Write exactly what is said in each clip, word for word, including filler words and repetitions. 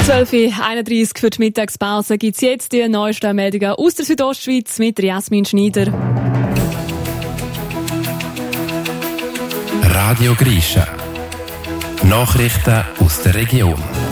zwölf Uhr einunddreißig für die Mittagspause gibt es jetzt die neuesten Meldungen aus der Südostschweiz mit Jasmin Schneider. Radio Grisha. Nachrichten aus der Region.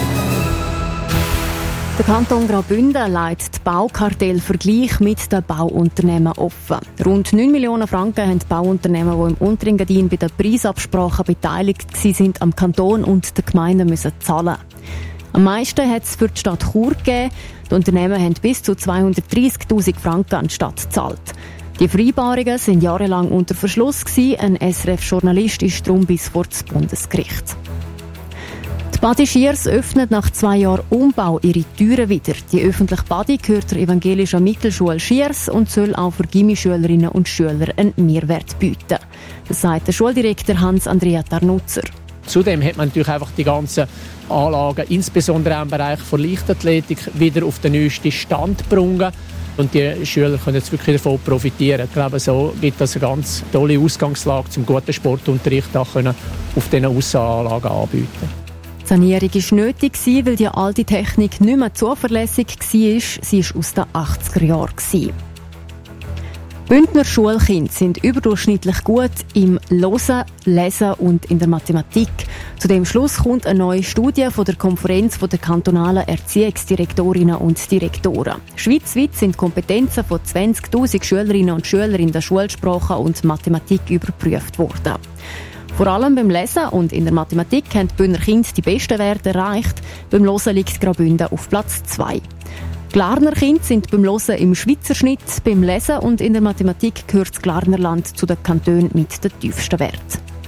Der Kanton Graubünden legt die Baukartellvergleich mit den Bauunternehmen offen. Rund neun Millionen Franken haben die Bauunternehmen, die im Unterengadin bei den Preisabsprachen beteiligt waren, am Kanton und den Gemeinden müssen zahlen. Am meisten hat es für die Stadt Chur gegeben. Die Unternehmen haben bis zu zweihundertdreissigtausend Franken an die Stadt gezahlt. Die Vereinbarungen waren jahrelang unter Verschluss gewesen. Ein S R F-Journalist ist darum bis vor das Bundesgericht. Die Badi Schiers öffnet nach zwei Jahren Umbau ihre Türen wieder. Die öffentliche Badi gehört der evangelischen Mittelschule Schiers und soll auch für Gimmi-Schülerinnen und Schüler einen Mehrwert bieten. Das sagt der Schuldirektor Hans-Andrea Tarnutzer. Zudem hat man natürlich einfach die ganzen Anlagen, insbesondere im Bereich der Leichtathletik, wieder auf den neuesten Stand gebracht. Und die Schüler können jetzt wirklich davon profitieren. Ich glaube, so gibt es eine ganz tolle Ausgangslage, um guten Sportunterricht auch auf diesen Aussenanlagen anbieten. Die Sanierung war nötig, weil die alte Technik nicht mehr zuverlässig war. Sie war aus den achtziger Jahren. Bündner Schulkinder sind überdurchschnittlich gut im Hören, Lesen und in der Mathematik. Zu dem Schluss kommt eine neue Studie von der Konferenz der kantonalen Erziehungsdirektorinnen und Direktoren. Schweizweit sind die Kompetenzen von zwanzigtausend Schülerinnen und Schülern in der Schulsprache und Mathematik überprüft worden. Vor allem beim Lesen und in der Mathematik haben die Bündner Kinder die besten Werte erreicht. Beim Hören liegt Graubünden auf Platz zwei. Die Glarner Kinder sind beim Hören im Schweizer Schnitt, beim Lesen und in der Mathematik gehört das Glarnerland zu den Kantonen mit den tiefsten Werten.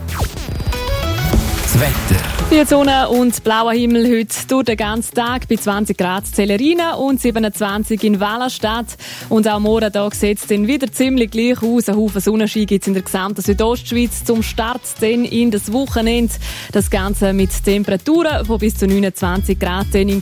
Das Wetter. Die Sonne und blauer Himmel heute durch den ganzen Tag bei zwanzig Grad Zellerina und siebenundzwanzig in Wallerstadt. Und auch morgen Tag sieht es dann wieder ziemlich gleich aus. Ein Haufen Sonnenschein gibt es in der gesamten Südostschweiz. Zum Start dann in das Wochenende. Das Ganze mit Temperaturen von bis zu neunundzwanzig Grad in